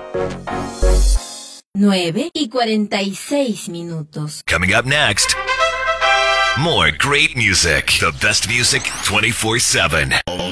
9:46. Coming up next, more great music. The best music 24/7.